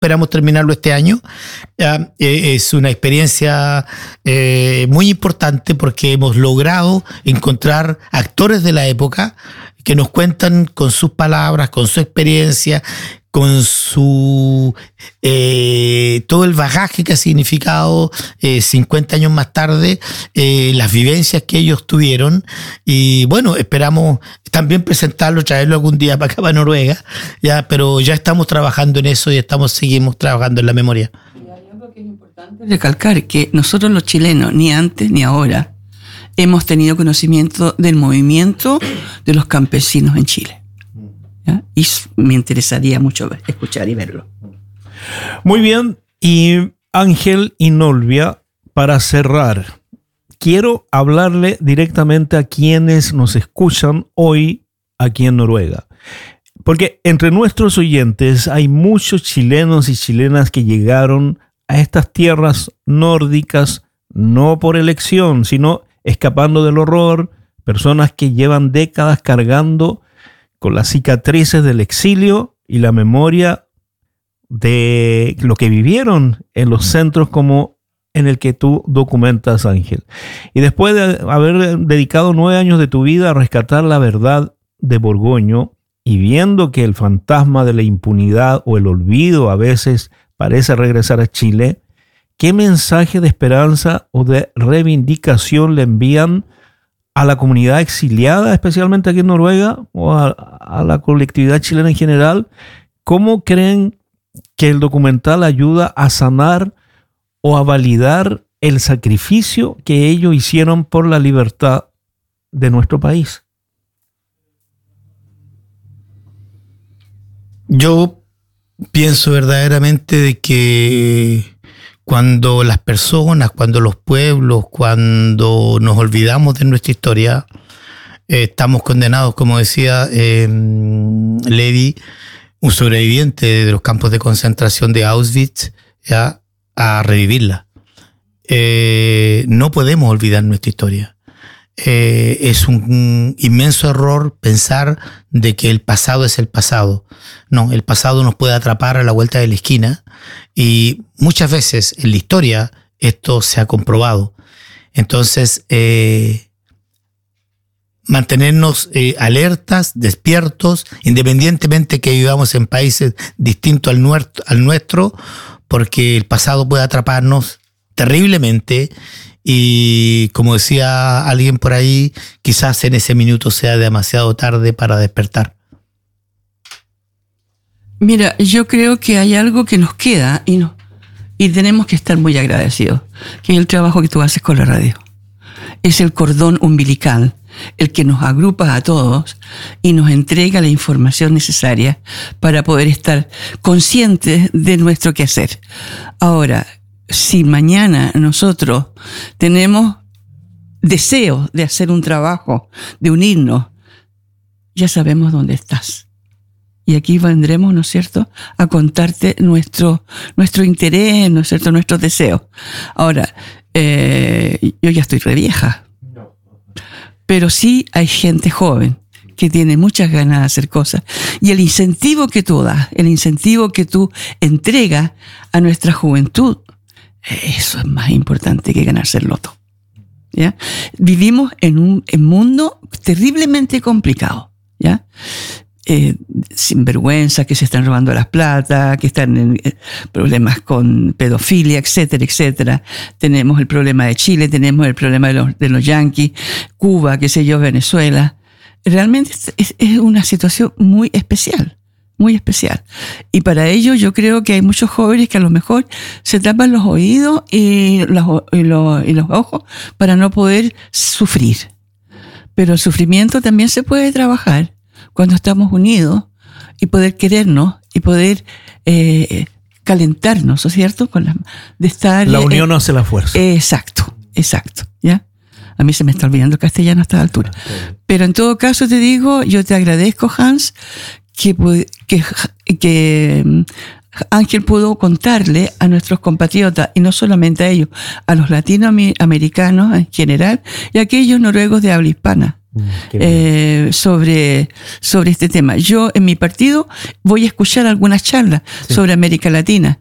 esperamos terminarlo este año. Es una experiencia muy importante porque hemos logrado encontrar actores de la época que nos cuentan con sus palabras, con su experiencia, con su todo el bagaje que ha significado 50 años más tarde, las vivencias que ellos tuvieron. Y bueno, esperamos también presentarlo, traerlo algún día para acá, para Noruega, ya, pero ya estamos trabajando en eso y seguimos trabajando en la memoria. Y hay algo que es importante recalcar, que nosotros los chilenos, ni antes ni ahora, hemos tenido conocimiento del movimiento de los campesinos en Chile. ¿Ya? Y me interesaría mucho escuchar y verlo. Muy bien, y Ángel y Nolvia, para cerrar, quiero hablarle directamente a quienes nos escuchan hoy aquí en Noruega. Porque entre nuestros oyentes hay muchos chilenos y chilenas que llegaron a estas tierras nórdicas no por elección, sino escapando del horror, personas que llevan décadas cargando con las cicatrices del exilio y la memoria de lo que vivieron en los centros como en el que tú documentas, Ángel. Y después de haber dedicado 9 años de tu vida a rescatar la verdad de Borgoño y viendo que el fantasma de la impunidad o el olvido a veces parece regresar a Chile, ¿qué mensaje de esperanza o de reivindicación le envían a la comunidad exiliada, especialmente aquí en Noruega, o a la colectividad chilena en general? ¿Cómo creen que el documental ayuda a sanar o a validar el sacrificio que ellos hicieron por la libertad de nuestro país? Yo pienso verdaderamente de que cuando las personas, cuando los pueblos, cuando nos olvidamos de nuestra historia, estamos condenados, como decía Levi, un sobreviviente de los campos de concentración de Auschwitz, ya, a revivirla. No podemos olvidar nuestra historia. Es un inmenso error pensar de que el pasado es el pasado. No, el pasado nos puede atrapar a la vuelta de la esquina y muchas veces en la historia esto se ha comprobado. Entonces, mantenernos alertas, despiertos, independientemente que vivamos en países distintos al nuestro, porque el pasado puede atraparnos terriblemente. Y como decía alguien por ahí, quizás en ese minuto sea demasiado tarde para despertar. Mira, yo creo que hay algo que nos queda y tenemos que estar muy agradecidos, que es el trabajo que tú haces con la radio. Es el cordón umbilical, el que nos agrupa a todos y nos entrega la información necesaria para poder estar conscientes de nuestro quehacer. Ahora, si mañana nosotros tenemos deseo de hacer un trabajo, de unirnos, ya sabemos dónde estás. Y aquí vendremos, ¿no es cierto?, a contarte nuestro interés, ¿no es cierto?, nuestros deseos. Ahora, yo ya estoy re vieja, pero sí hay gente joven que tiene muchas ganas de hacer cosas. Y el incentivo que tú das, el incentivo que tú entregas a nuestra juventud, eso es más importante que ganarse el loto. ¿Ya? Vivimos en un mundo terriblemente complicado, ¿ya? Sinvergüenza, que se están robando las plata, que están en problemas con pedofilia, etcétera, etcétera. Tenemos el problema de Chile, tenemos el problema de los yanquis, Cuba, qué sé yo, Venezuela. Realmente es una situación muy especial. Muy especial. Y para ello yo creo que hay muchos jóvenes que a lo mejor se tapan los oídos y los ojos para no poder sufrir. Pero el sufrimiento también se puede trabajar cuando estamos unidos y poder querernos y poder calentarnos, ¿no es cierto? De estar, la unión hace la fuerza. Exacto, ¿ya? A mí se me está olvidando el castellano a esta altura. Pero en todo caso te digo, yo te agradezco, Hans, que Ángel pudo contarle a nuestros compatriotas, y no solamente a ellos, a los latinoamericanos en general y a aquellos noruegos de habla hispana, sobre este tema. Yo en mi partido voy a escuchar algunas charlas sobre América Latina,